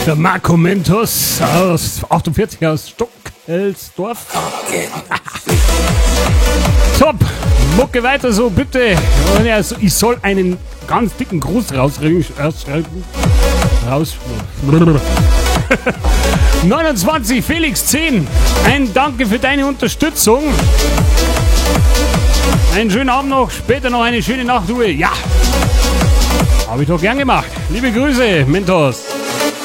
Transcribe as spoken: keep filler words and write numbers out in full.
Der Marco Mentos aus achtundvierzig aus Stockelsdorf. Top! Mucke weiter so, bitte. Ich soll einen ganz dicken Gruß rausschreiben. Raus. neunundzwanzig, Felix zehn. Ein Danke für deine Unterstützung. Einen schönen Abend noch, später noch eine schöne Nachtruhe. Ja, habe ich doch gern gemacht. Liebe Grüße, Mentos.